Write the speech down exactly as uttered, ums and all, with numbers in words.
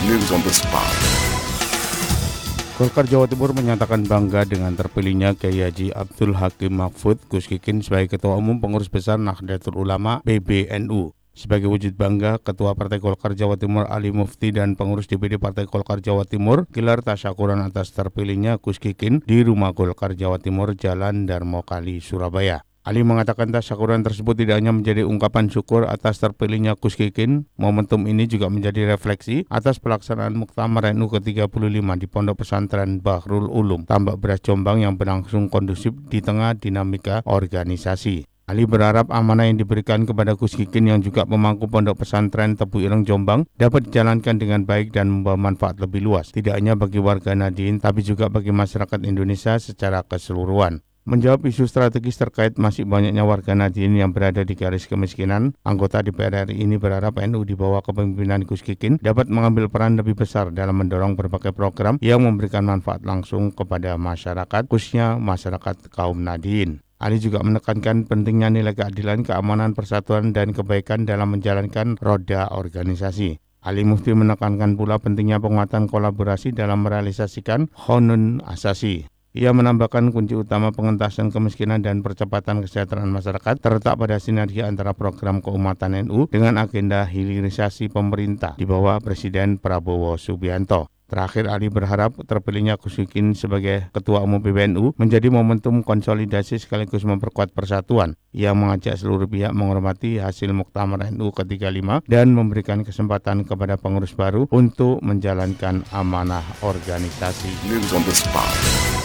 News on the spot. Golkar Jawa Timur menyatakan bangga dengan terpilihnya Kiai Haji Abdul Hakim Mahfud Gus Kikin sebagai Ketua Umum Pengurus Besar Nahdlatul Ulama P B N U. Sebagai wujud bangga, Ketua Partai Golkar Jawa Timur Ali Mufti dan pengurus D P D Partai Golkar Jawa Timur gelar tasyakuran atas terpilihnya Gus Kikin di Rumah Golkar Jawa Timur Jalan Darmo Kali, Surabaya. Ali mengatakan tasyakuran tersebut tidak hanya menjadi ungkapan syukur atas terpilihnya Gus Kikin, momentum ini juga menjadi refleksi atas pelaksanaan Muktamar N U ke tiga puluh lima di Pondok Pesantren Bahrul Ulum, Tambak Beras Jombang yang berlangsung kondusif di tengah dinamika organisasi. Ali berharap amanah yang diberikan kepada Gus Kikin yang juga pemangku Pondok Pesantren Tebu Ireng Jombang dapat dijalankan dengan baik dan membawa manfaat lebih luas, tidak hanya bagi warga Nahdien tapi juga bagi masyarakat Indonesia secara keseluruhan. Menjawab isu strategis terkait masih banyaknya warga Nahdien yang berada di garis kemiskinan, anggota D P R R I ini berharap N U di bawah kepemimpinan Gus Kikin dapat mengambil peran lebih besar dalam mendorong berbagai program yang memberikan manfaat langsung kepada masyarakat, khususnya masyarakat kaum Nahdien. Ali juga menekankan pentingnya nilai keadilan, keamanan, persatuan, dan kebaikan dalam menjalankan roda organisasi. Ali Mufti menekankan pula pentingnya penguatan kolaborasi dalam merealisasikan Qonun Asasi. Ia menambahkan kunci utama pengentasan kemiskinan dan percepatan kesejahteraan masyarakat terletak pada sinergi antara program keumatan N U dengan agenda hilirisasi pemerintah di bawah Presiden Prabowo Subianto. Terakhir, Ali berharap terpilihnya Gus Kikin sebagai Ketua Umum P B N U menjadi momentum konsolidasi sekaligus memperkuat persatuan. Ia mengajak seluruh pihak menghormati hasil Muktamar N U ke tiga puluh lima dan memberikan kesempatan kepada pengurus baru untuk menjalankan amanah organisasi. News on the spot.